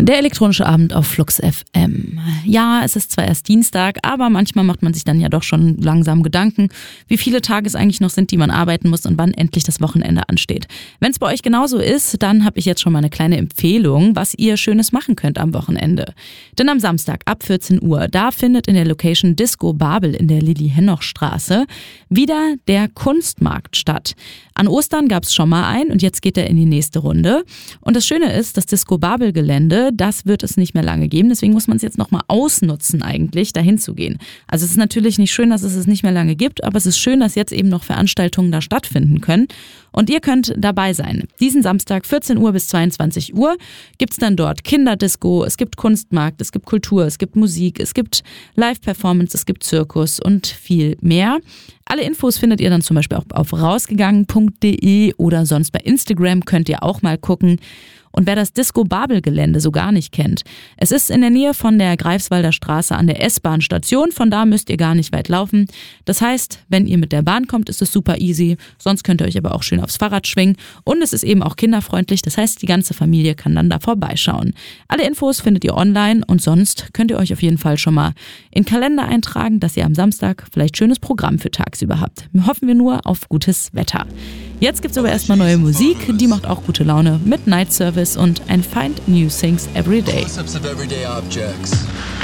Der elektronische Abend auf Flux FM. Ja, es ist zwar erst Dienstag, aber manchmal macht man sich dann ja doch schon langsam Gedanken, wie viele Tage es eigentlich noch sind, die man arbeiten muss und wann endlich das Wochenende ansteht. Wenn es bei euch genauso ist, dann habe ich jetzt schon mal eine kleine Empfehlung, was ihr Schönes machen könnt am Wochenende. Denn am Samstag ab 14 Uhr, da findet in der Location Disco Babel in der Lilli-Henoch-Straße wieder der Kunstmarkt statt. An Ostern gab es schon mal einen und jetzt geht er in die nächste Runde. Und das Schöne ist, das Disco Babel Gelände, das wird es nicht mehr lange geben. Deswegen muss man es jetzt nochmal ausnutzen eigentlich, dahin zu gehen. Also es ist natürlich nicht schön, dass es nicht mehr lange gibt, aber es ist schön, dass jetzt eben noch Veranstaltungen da stattfinden können. Und ihr könnt dabei sein. Diesen Samstag 14 Uhr bis 22 Uhr gibt's dann dort Kinderdisco, es gibt Kunstmarkt, es gibt Kultur, es gibt Musik, es gibt Live-Performance, es gibt Zirkus und viel mehr. Alle Infos findet ihr dann zum Beispiel auch auf rausgegangen.de oder sonst bei Instagram könnt ihr auch mal gucken. Und wer das Disco Babel Gelände so gar nicht kennt, es ist in der Nähe von der Greifswalder Straße an der S-Bahn-Station, von da müsst ihr gar nicht weit laufen. Das heißt, wenn ihr mit der Bahn kommt, ist es super easy, sonst könnt ihr euch aber auch schön aufs Fahrrad schwingen und es ist eben auch kinderfreundlich, das heißt, die ganze Familie kann dann da vorbeischauen. Alle Infos findet ihr online und sonst könnt ihr euch auf jeden Fall schon mal in den Kalender eintragen, dass ihr am Samstag vielleicht schönes Programm für tagsüber habt. Hoffen wir nur auf gutes Wetter. Jetzt gibt's aber erstmal neue Musik, die macht auch gute Laune mit Night Service und ein Find New Things Every Day. Close-ups of everyday objects.